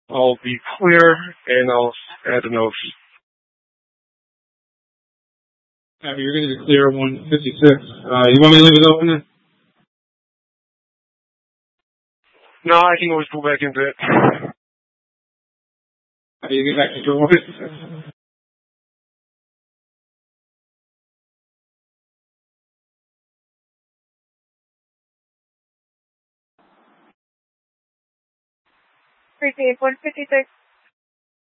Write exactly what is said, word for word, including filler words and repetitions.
I'll be clear and I'll add a note. Uh, you're going to be clear on one fifty-six. Uh, you want me to leave it open then? No, I can always go back into it. How do you get back to one fifty-six? Repeat, one fifty-six.